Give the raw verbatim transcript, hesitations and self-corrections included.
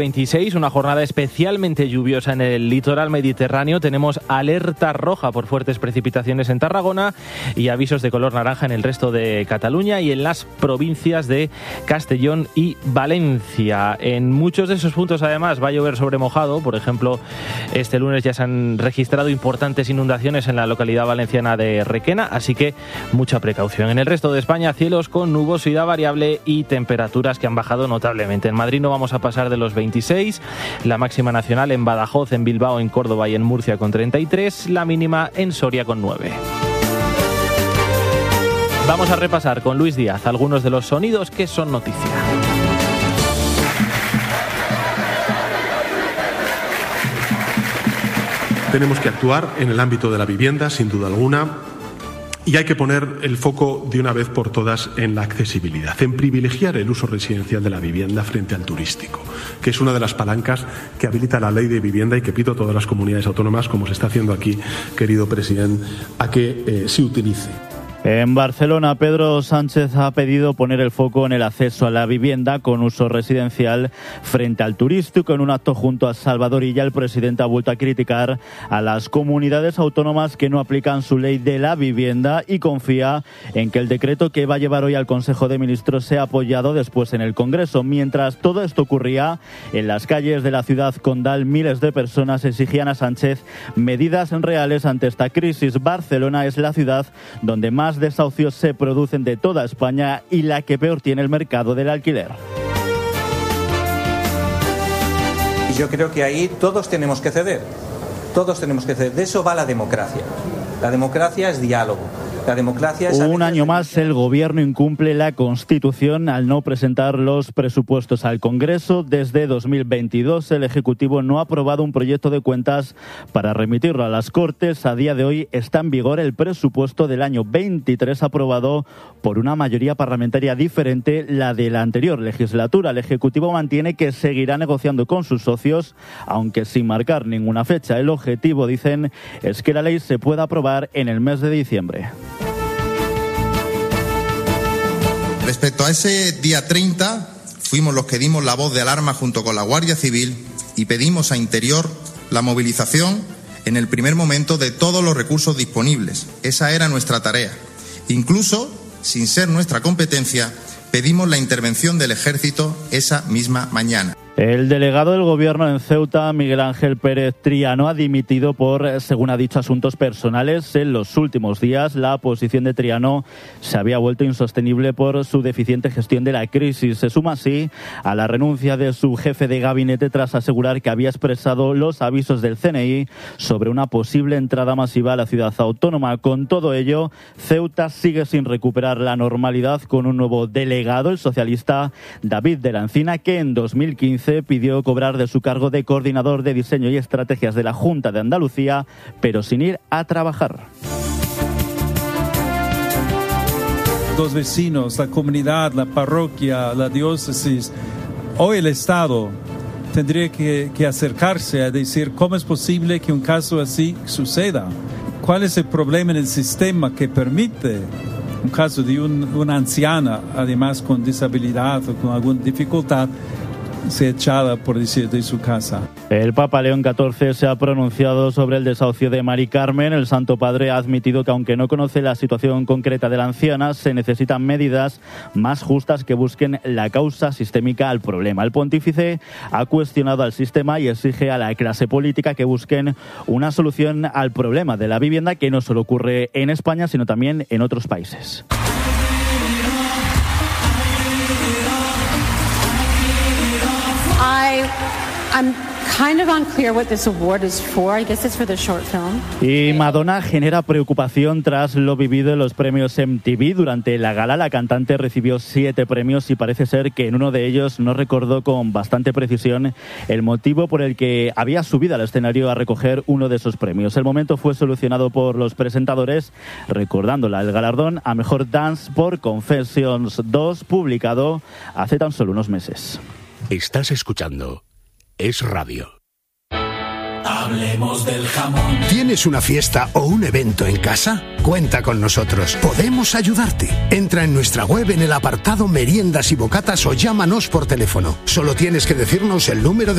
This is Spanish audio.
veintiséis, una jornada especialmente lluviosa en el litoral mediterráneo. Tenemos alerta roja por fuertes precipitaciones en Tarragona y avisos de color naranja en el resto de Cataluña y en las provincias de Castellón y Valencia. En muchos de esos puntos, además, va a llover sobre mojado. Por ejemplo, este lunes ya se han registrado importantes inundaciones en la localidad valenciana de Requena, así que mucha precaución. En el resto de España, cielos con nubosidad variable y temperaturas que han bajado notablemente. En Madrid no vamos a pasar de los veintiséis, la máxima nacional en Badajoz, en Bilbao, en Córdoba y en Murcia con treinta y tres, la mínima en Soria con nueve. Vamos a repasar con Luis Díaz algunos de los sonidos que son noticia. Tenemos que actuar en el ámbito de la vivienda, sin duda alguna. Y hay que poner el foco de una vez por todas en la accesibilidad, en privilegiar el uso residencial de la vivienda frente al turístico, que es una de las palancas que habilita la ley de vivienda y que pido a todas las comunidades autónomas, como se está haciendo aquí, querido presidente, a que eh, se utilice. En Barcelona, Pedro Sánchez ha pedido poner el foco en el acceso a la vivienda con uso residencial frente al turístico. En un acto junto a Salvador Illa, el presidente ha vuelto a criticar a las comunidades autónomas que no aplican su ley de la vivienda y confía en que el decreto que va a llevar hoy al Consejo de Ministros sea apoyado después en el Congreso. Mientras todo esto ocurría, en las calles de la ciudad condal, miles de personas exigían a Sánchez medidas reales ante esta crisis. Barcelona es la ciudad donde más desahucios se producen de toda España y la que peor tiene el mercado del alquiler. Y yo creo que ahí todos tenemos que ceder, todos tenemos que ceder. De eso va la democracia. La democracia es diálogo. La democracia es... Un año más el Gobierno incumple la Constitución al no presentar los presupuestos al Congreso. Desde dos mil veintidós el Ejecutivo no ha aprobado un proyecto de cuentas para remitirlo a las Cortes. A día de hoy está en vigor el presupuesto del año veintitrés aprobado por una mayoría parlamentaria diferente la de la anterior legislatura. El Ejecutivo mantiene que seguirá negociando con sus socios, aunque sin marcar ninguna fecha. El objetivo, dicen, es que la ley se pueda aprobar en el mes de diciembre. Respecto a ese día treinta, fuimos los que dimos la voz de alarma junto con la Guardia Civil y pedimos a Interior la movilización en el primer momento de todos los recursos disponibles. Esa era nuestra tarea. Incluso, sin ser nuestra competencia, pedimos la intervención del Ejército esa misma mañana. El delegado del Gobierno en Ceuta, Miguel Ángel Pérez Triano, ha dimitido por, según ha dicho, asuntos personales. En los últimos días, la posición de Triano se había vuelto insostenible por su deficiente gestión de la crisis. Se suma así a la renuncia de su jefe de gabinete tras asegurar que había expresado los avisos del C N I sobre una posible entrada masiva a la ciudad autónoma. Con todo ello, Ceuta sigue sin recuperar la normalidad con un nuevo delegado, el socialista David de la Encina, que en dos mil quince pidió cobrar de su cargo de coordinador de diseño y estrategias de la Junta de Andalucía, pero sin ir a trabajar. Los vecinos, la comunidad, la parroquia, la diócesis, hoy el Estado tendría que, que acercarse a decir cómo es posible que un caso así suceda. ¿Cuál es el problema en el sistema que permite un caso de un, una anciana, además con disabilidad o con alguna dificultad, se echada, por decir, de su casa? El Papa León catorce se ha pronunciado sobre el desahucio de Mari Carmen. El Santo Padre ha admitido que, aunque no conoce la situación concreta de la anciana, se necesitan medidas más justas que busquen la causa sistémica al problema. El pontífice ha cuestionado al sistema y exige a la clase política que busquen una solución al problema de la vivienda, que no solo ocurre en España, sino también en otros países. I, I'm kind of unclear what this award is for. I guess it's for the short film. Y Madonna genera preocupación tras lo vivido en los premios M T V. Durante la gala, la cantante recibió siete premios y parece ser que en uno de ellos no recordó con bastante precisión el motivo por el que había subido al escenario a recoger uno de esos premios. El momento fue solucionado por los presentadores, recordándola el galardón a Mejor Dance por Confessions dos, publicado hace tan solo unos meses. Estás escuchando Es Radio. Hablemos del jamón. ¿Tienes una fiesta o un evento en casa? Cuenta con nosotros. Podemos ayudarte. Entra en nuestra web en el apartado meriendas y bocatas o llámanos por teléfono. Solo tienes que decirnos el número de